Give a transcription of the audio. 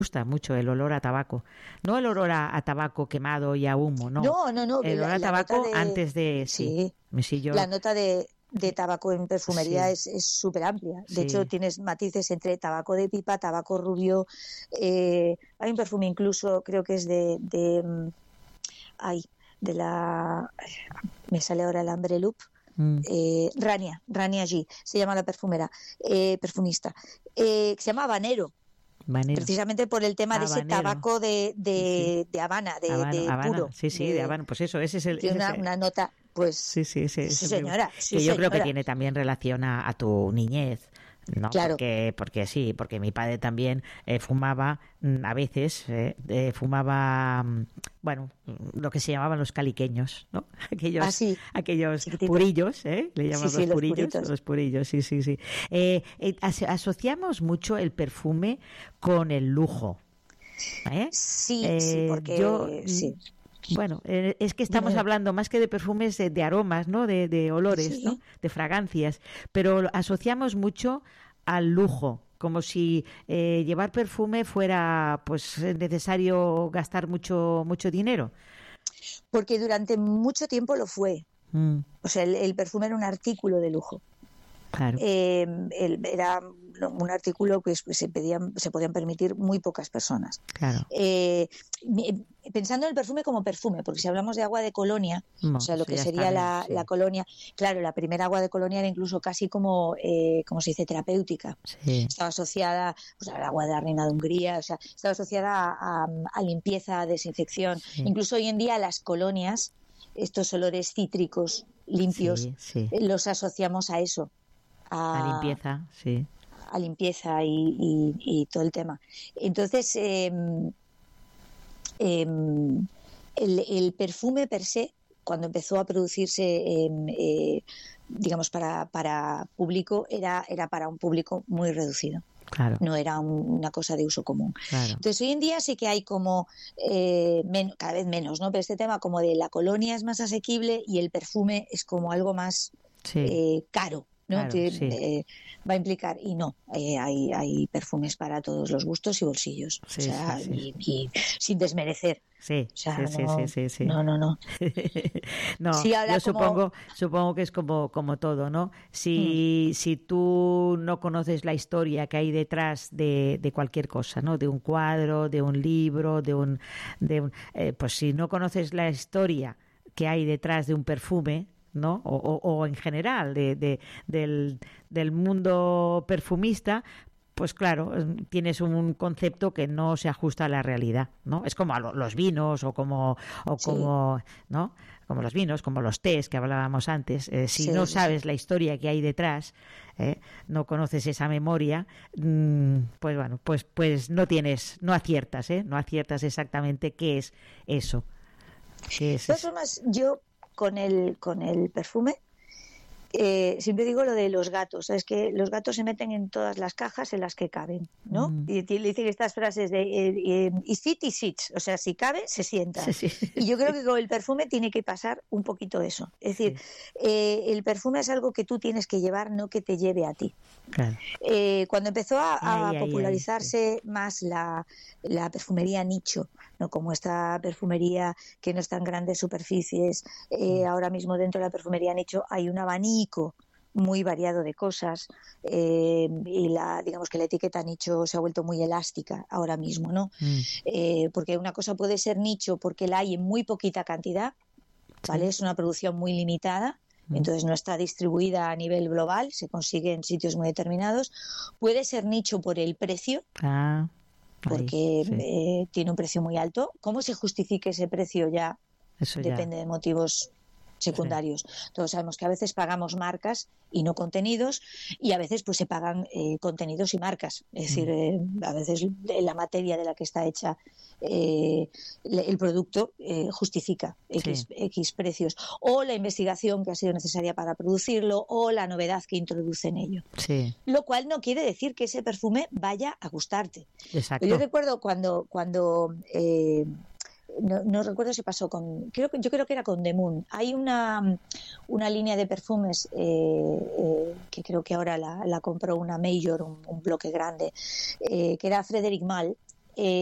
gusta mucho el olor a tabaco. No el olor a tabaco quemado y a humo, no. No. El olor a tabaco antes de... Sí, mesillo. La nota de tabaco en perfumería es súper amplia. De hecho, tienes matices entre tabaco de pipa, tabaco rubio. Hay un perfume incluso, creo que es me sale ahora el Ambre Loop. Rania G, se llama la perfumista, que se llama Habanero. Precisamente por el tema de ese tabaco de Habana, de puro. De Habana, pues eso, ese es el... Tiene una nota, pues... Sí, señora. Que yo creo que tiene también relación a tu niñez, ¿no? Claro. Porque mi padre también fumaba, a veces, lo que se llamaban los caliqueños, ¿no? Aquellos purillos, le llaman los purillos, sí. Asociamos mucho el perfume con el lujo, Sí, porque... Bueno, es que estamos hablando más que de perfumes, de aromas, ¿no? De olores, ¿no? De fragancias, pero asociamos mucho al lujo, como si llevar perfume fuera pues necesario gastar mucho dinero. Porque durante mucho tiempo lo fue. O sea, el perfume era un artículo de lujo. Claro. Era un artículo que se podían permitir muy pocas personas. Claro. Pensando en el perfume como perfume, porque si hablamos de agua de colonia, o sea, lo que sería la colonia, claro, la primera agua de colonia era incluso casi como se dice, terapéutica. Sí. Estaba asociada al agua de la reina de Hungría, o sea, estaba asociada a limpieza, a desinfección. Sí. Incluso hoy en día las colonias, estos olores cítricos limpios, los asociamos a eso. A limpieza, sí. A limpieza y todo el tema. Entonces, el perfume per se, cuando empezó a producirse, digamos, para público, era para un público muy reducido. Claro. No era una cosa de uso común. Claro. Entonces, hoy en día sí que hay como cada vez menos, ¿no? Pero este tema como de la colonia es más asequible y el perfume es como algo más caro, ¿no? Claro, va a implicar, y no, hay perfumes para todos los gustos y bolsillos, y sin desmerecer. Sí, o sea, sí. No. No, yo supongo que es como todo, ¿no? Si tú no conoces la historia que hay detrás de cualquier cosa, ¿no? De un cuadro, de un libro, pues si no conoces la historia que hay detrás de un perfume, ¿no? O en general del mundo perfumista, pues claro, tienes un concepto que no se ajusta a la realidad, ¿no? Es como a los vinos como ¿no? Como los vinos, como los tés que hablábamos antes. Si no sabes la historia que hay detrás, no conoces esa memoria, pues bueno, pues no aciertas exactamente qué es eso. De todas formas, yo con el perfume siempre digo lo de los gatos. Es que los gatos se meten en todas las cajas en las que caben, ¿no? Y le dicen estas frases de y sit y sits, o sea, si cabe, se sienta. Sí. Y yo creo que con el perfume tiene que pasar un poquito eso. Es decir, el perfume es algo que tú tienes que llevar, no que te lleve a ti. Claro. Cuando empezó a popularizarse más la perfumería nicho, ¿no? Como esta perfumería que no está en grandes superficies, ahora mismo dentro de la perfumería nicho hay un abanico muy variado de cosas, y digamos que la etiqueta nicho se ha vuelto muy elástica ahora mismo, ¿no? Porque una cosa puede ser nicho porque la hay en muy poquita cantidad, ¿vale? Es una producción muy limitada, entonces no está distribuida a nivel global, se consigue en sitios muy determinados. Puede ser nicho por el precio, porque tiene un precio muy alto. ¿Cómo se justifique ese precio ya? Depende de motivos secundarios. Todos sabemos que a veces pagamos marcas y no contenidos, y a veces pues se pagan contenidos y marcas. Es decir, a veces la materia de la que está hecha el producto justifica X precios, o la investigación que ha sido necesaria para producirlo, o la novedad que introduce en ello. Sí. Lo cual no quiere decir que ese perfume vaya a gustarte. Exacto. Yo recuerdo cuando no recuerdo si pasó yo creo que era con The Moon. Hay una línea de perfumes que creo que ahora la compró una Major, un bloque grande, que era Frédéric Malle,